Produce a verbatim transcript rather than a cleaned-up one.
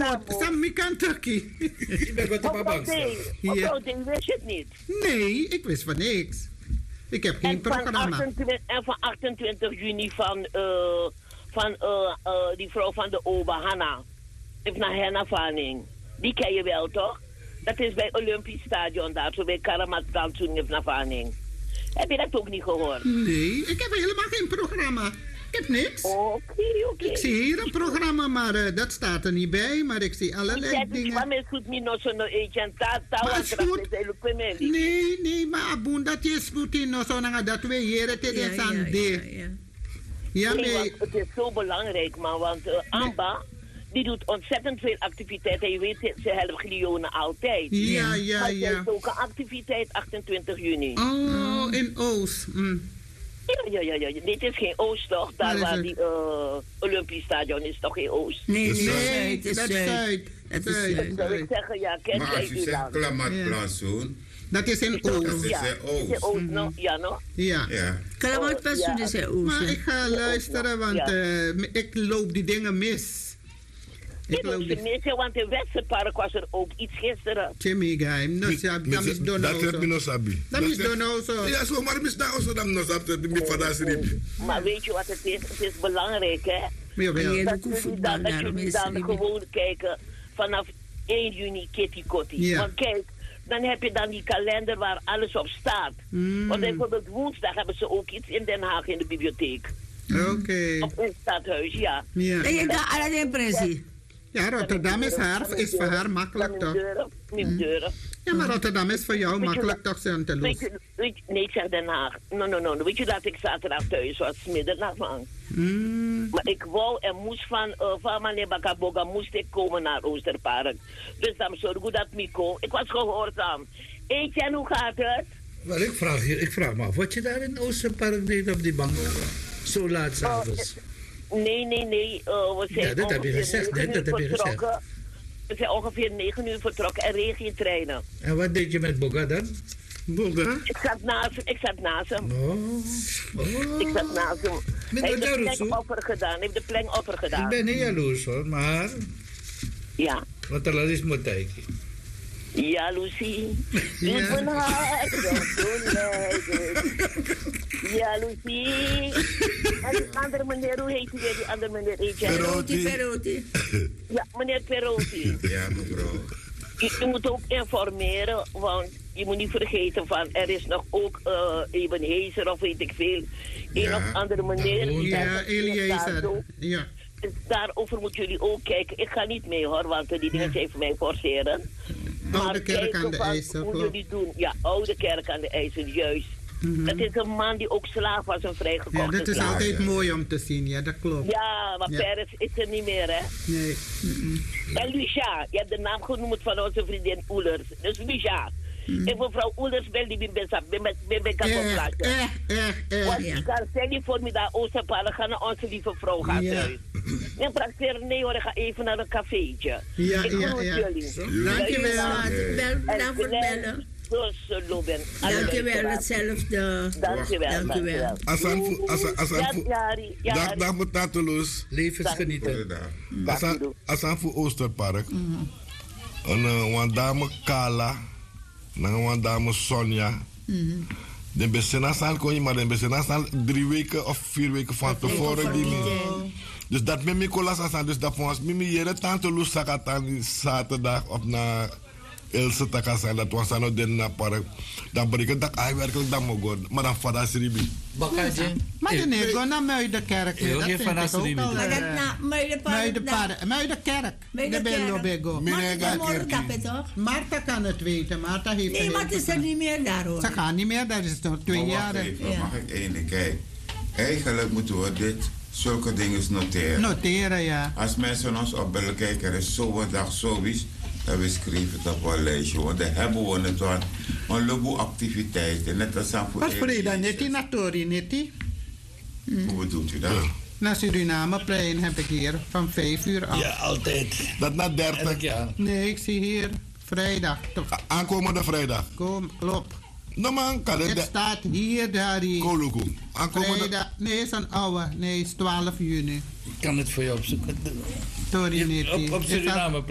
goed. Sam, ik kan Turkey. Ik ben wat op mijn bank staan. Mevrouw Ding, wist je het niet? Nee, ik wist van niks. Ik heb geen En van, programma. achtentwintig, en van achtentwintig juni van, uh, van uh, uh, die vrouw van de Oba, Hanna. Heeft naar Henna Vaning. Die ken je wel, toch? Dat is bij Olympisch Stadion daar, zo bij Karamat Plantsoen heeft naar Vaning. Heb je dat ook niet gehoord? Nee, ik heb helemaal geen programma. Ik heb niks. Oké, okay, oké. Okay. Ik zie hier een programma, maar uh, dat staat er niet bij. Maar ik zie allerlei ik dingen. Maar het goed niet nog zo'n agent. Nee, nee, maar Aboen, dat is goed nog zo dat we hier het is aan de. Ja, nee, het is zo belangrijk, man. Want uh, Amba, die doet ontzettend veel activiteiten. Je weet, ze helpt Glionen altijd. Ja, ja, maar ja. er is ook een activiteit achtentwintig juni. Oh, in Oost. Mm. Ja, ja, ja, ja. Dit is geen Oost, toch? Daar waar die uh, Olympisch Stadion is, toch geen Oost? Nee, nee, nee, het is dat Zuid. Zuid. Het is Zuid. Dat zou ik zeggen, ja, kijk, maar als je zegt Klamatplantsoen, dat is in Oost. Dat is ja, in Oost. Is Oost no? Ja, no? Ja. ja. Klamatplantsoen is in Oost. Maar ik ga luisteren, want ja. uh, ik loop die dingen mis. Ik loop die mis, want in Westerpark was er ook iets gisteren. Jimmy Gaim, no sabi, dat is dono. Dat heb je nog sabi. Dat is dono zo. Ja, zo, maar mis daar ook dan nog sabi, dat je van dat schrijft. Maar weet je wat het is? Het is belangrijk, hè? Ja, dat jullie dan, dat jullie dan gewoon kijken vanaf één juni Kitty Kotti. Ja. Want kijk, dan heb je dan die kalender waar alles op staat. Mm. Want bijvoorbeeld woensdag hebben ze ook iets in Den Haag in de bibliotheek. Oké. Okay. Op het stadhuis, ja. Ja. En je gaat alle impressie. Ja, Rotterdam is, haar, is voor haar makkelijk toch? Nieuw deuren. Ja, maar Rotterdam is voor jou makkelijk toch, Santeloos? Nee, ik zeg Den Haag. No, no, no. Weet je dat ik zaterdag thuis was, middernacht van. Mm. Maar ik wou en moest van, uh, van meneer Bakaboga moest ik komen naar Oosterpark. Dus dan zorg ik dat ik kom. Ik was gehoorzaam. Eet jij, hoe gaat het? Wel, ik vraag, je, ik vraag me af wat je daar in Oosterpark deed op die bank. Zo laat s'avonds. Oh, nee, nee, nee. Uh, we zijn ja, dat heb je gezegd. Net, dat heb je gezegd. We zijn ongeveer negen uur vertrokken en regietreinen. En wat deed je met Boga dan? Boga? Ik zat naast, ik zat naast hem. Oh. Oh. Ik zat naast hem. Hij heeft de plengoffer gedaan. Heeft de plengoffer gedaan. Ik ben niet jaloers hoor, maar... Ja. Wat er al is moet kijken. Ja, Lucy. Ik ben hard. Ja, Lucy. En die andere meneer, hoe heet die weer? Die andere meneer, heet jij? Perotti, Perotti. Ja, meneer Perotti. Ja, mevrouw. Je, je moet ook informeren, want je moet niet vergeten van, er is nog ook uh, Ebenezer of weet ik veel. Een ja. of andere meneer. Ja, Eliezer. Ja. Dus daarover moeten jullie ook kijken. Ik ga niet mee hoor, want die dingen zijn voor mij forceren. Oude kerk aan de IJssel. Hoe jullie doen. Ja, oude kerk aan de IJssel, juist. Mm-hmm. Dat is een man die ook slaaf was en vrijgekocht. Ja, dat is altijd ja. mooi om te zien, ja, dat klopt. Ja, maar ja. Peres is er niet meer, hè? Nee. Mm-mm. En Lucia, je hebt de naam genoemd van onze vriendin Oelers. Dus Lucia. Mm. En mevrouw Oelers bel die bij mijn kapotplaatje. Eh, eh, eh. Want ik kan zeggen voor me dat Oosterpark gaan naar onze lieve vrouw gaan ja. thuis. En praktisch, nee hoor, ik ga even naar een cafeetje. Ja, ik ja, ja. jullie. Dankjewel. Bedankt voor het bellen. Dankjewel, hetzelfde. Dankjewel. Dankjewel. Dag, dag, mijn tateloos. Levensgenieten. Asan voor Oosterpark. Een dame Kala. Een dame Sonja. De besenasal kon je, maar de besenasal drie weken of vier weken van tevoren. Dus dat met Nicolas Assan, dus dat volgens mij jere tante Loes Sakatan zaterdag op naar Ilse Takasan, dat was aan den na park. Dan berekent dat hij werkelijk dat mogen, maar dan vader Sribi. Bakkaatje. Maar de nee, gewoon naar Muidenkerk. Dat vind ik ook al. Maar dat na Muidenpark. Muidenkerk. De Bello Bego. Marta kan het weten, Marta heeft nee, maar het is er niet meer daar hoor. Ze gaan niet meer, dat is nog twee jaar. Mag ik één kijk? Eigenlijk moeten we dit... Zulke dingen noteren. Noteren, ja. Als mensen ons opbellen, kijken, er is zo'n dag zoiets, dan we schrijven het op een lijstje. Want dan hebben we het wat. Een heleboel activiteiten. Net als aan voor wat voor je dan net die Natori, net die? Hoe bedoelt u dat? Naar Surinameplein heb ik hier van vijf uur af. Ja, altijd. Dat na dertig? Ja. Nee, ik zie hier vrijdag. Aankomende vrijdag? Kom, klopt. No man, kan het. Het staat hier, daar die... Koluku. Vrijdag, nee, is een oude. Nee, is twaalf juni. Ik kan het voor je opzoeken. Sorry, niet. Op, op Suriname.